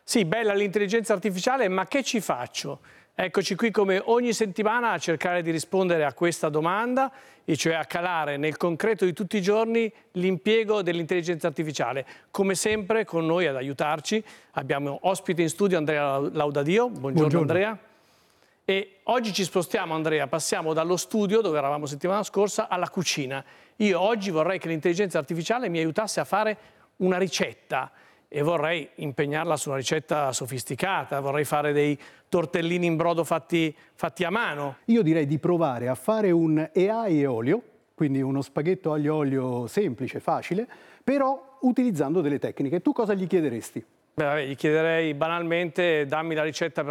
Sì, bella l'intelligenza artificiale, ma che ci faccio? Eccoci qui come ogni settimana a cercare di rispondere a questa domanda, e cioè a calare nel concreto di tutti i giorni l'impiego dell'intelligenza artificiale. Come sempre con noi ad aiutarci abbiamo ospite in studio Andrea Laudadio. Buongiorno Andrea. E oggi ci spostiamo, Andrea, passiamo dallo studio, dove eravamo settimana scorsa, alla cucina. Io oggi vorrei che l'intelligenza artificiale mi aiutasse a fare una ricetta e vorrei impegnarla su una ricetta sofisticata, vorrei fare dei tortellini in brodo fatti a mano. Io direi di provare a fare un AI e olio, quindi uno spaghetto aglio e olio semplice, facile, però utilizzando delle tecniche. Tu cosa gli chiederesti? Beh, vabbè, gli chiederei banalmente dammi la ricetta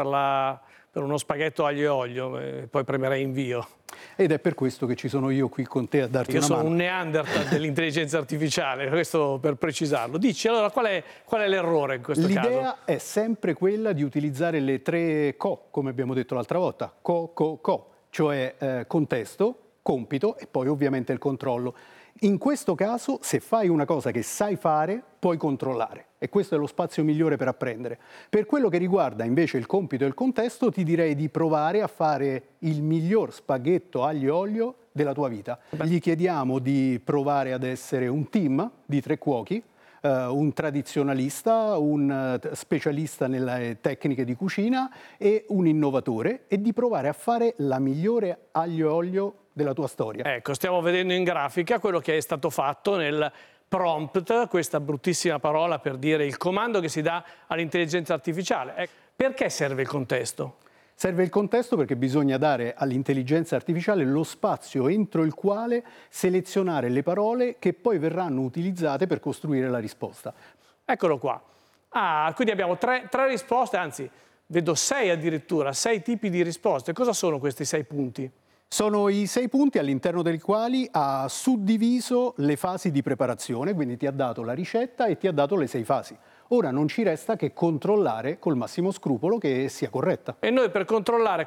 per uno spaghetto aglio e olio, e poi premerei invio. Ed è per questo che ci sono io qui con te a darti una mano. Io sono un Neanderthal dell'intelligenza artificiale, questo per precisarlo. Dici, allora, qual è l'errore in questo caso? L'idea è sempre quella di utilizzare le 3 CO, come abbiamo detto l'altra volta, CO, cioè contesto, compito e poi ovviamente il controllo. In questo caso, se fai una cosa che sai fare, puoi controllare e questo è lo spazio migliore per apprendere. Per quello che riguarda invece il compito e il contesto, ti direi di provare a fare il miglior spaghetto aglio e olio della tua vita. Gli chiediamo di provare ad essere un team di 3 cuochi, un tradizionalista, un specialista nelle tecniche di cucina e un innovatore, e di provare a fare la migliore aglio e olio della tua storia. Ecco, stiamo vedendo in grafica quello che è stato fatto nel prompt, questa bruttissima parola per dire il comando che si dà all'intelligenza artificiale. Perché serve il contesto? Serve il contesto perché bisogna dare all'intelligenza artificiale lo spazio entro il quale selezionare le parole che poi verranno utilizzate per costruire la risposta. Eccolo qua. Quindi abbiamo tre risposte, anzi, vedo 6 addirittura, 6 tipi di risposte. Cosa sono questi 6 punti? Sono i 6 punti all'interno dei quali ha suddiviso le fasi di preparazione, quindi ti ha dato la ricetta e ti ha dato le 6 fasi. Ora non ci resta che controllare col massimo scrupolo che sia corretta. E noi per controllare